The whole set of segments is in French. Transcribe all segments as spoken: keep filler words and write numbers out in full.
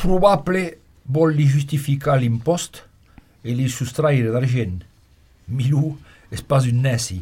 Probable vol li justificar l'impost e li sustraire d'argent. Milù è pas un neci.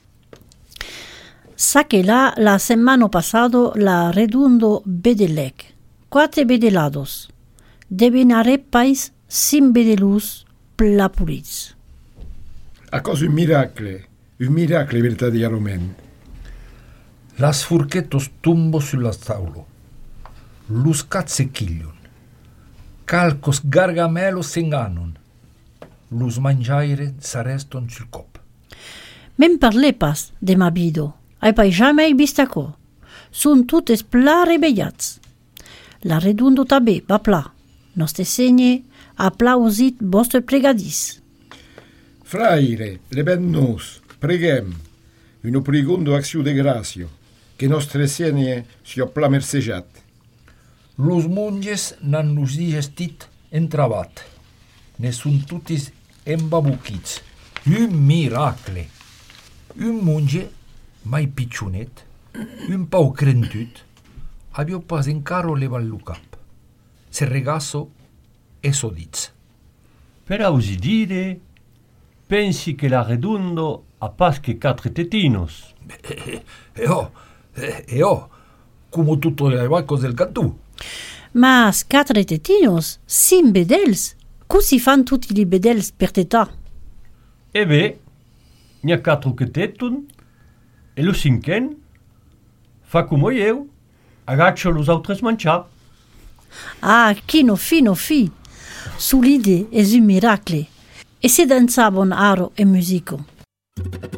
Sa che là la settimana passata la redundo bedelec. Quattro bedelados. Deben arepais sin bedelus plapuriz. A cosa un miracolo, un miracolo verdaderamente. Las furchetos tumbo sulla taulo. Lus cazze chiglion. Calcos gargamelos s'enganon. Lus mangiaire s'arreston sul cop. Men parle pas de m'abido. Ai pai jamais bistaco. Sun tutes plare beiats. La redundo tabè va pla. Noste segne applausit vostre pregadis. Fraire, le ben nos, preghem, una pregondo acțiu de gracio, che nostre segne si pla mersejat. Los monges n'han nos digestit entravat. Ne sun tutis embabuchits. Un miracle. Un monge mai piccionet, un pau crentut, avio pas encaro levat lu cap. Se regasso e sodits. Per ausi dire, pensi che la redundo a pas che quatre tetinos. E, e oh, e, e oh, come tutto le valcos del cantù. Ma quatre tetinos, sin bedels, così fan tutti li bedels per tetà. E beh, n'hi ha quattro che tetun, e lo cinquen fa come io, agaccio los autres mangiar. Ah, chino fino fi, sulide es un miracle, e se danzavon aro e musico.